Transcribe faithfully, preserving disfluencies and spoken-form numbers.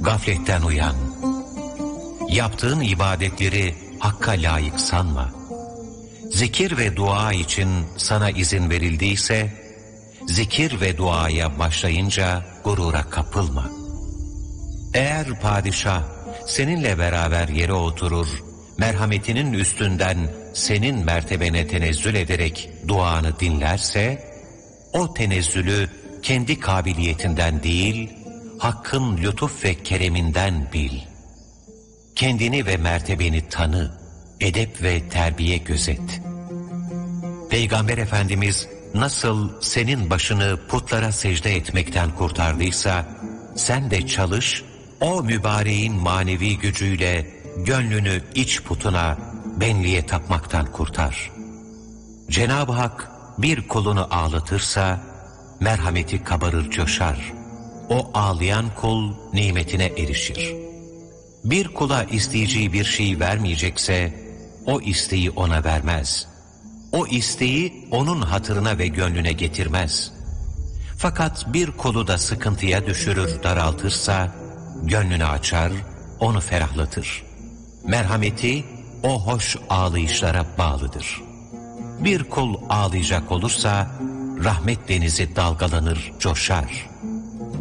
Gafletten uyan. Yaptığın ibadetleri Hakk'a layık sanma. Zikir ve dua için sana izin verildiyse, zikir ve duaya başlayınca gurura kapılma. Eğer padişah seninle beraber yere oturur, merhametinin üstünden senin mertebene tenezzül ederek duanı dinlerse, o tenezzülü kendi kabiliyetinden değil, Hakk'ın lütuf ve kereminden bil. Kendini ve mertebeni tanı, edep ve terbiye gözet. Peygamber Efendimiz nasıl senin başını putlara secde etmekten kurtardıysa, sen de çalış, o mübareğin manevi gücüyle gönlünü iç putuna, benliğe tapmaktan kurtar. Cenab-ı Hak bir kulunu ağlatırsa, merhameti kabarır coşar. O ağlayan kul nimetine erişir. Bir kula isteyeceği bir şey vermeyecekse, o isteği ona vermez. O isteği onun hatırına ve gönlüne getirmez. Fakat bir kulu da sıkıntıya düşürür, daraltırsa, gönlünü açar, onu ferahlatır. Merhameti o hoş ağlayışlara bağlıdır. Bir kul ağlayacak olursa, rahmet denizi dalgalanır, coşar.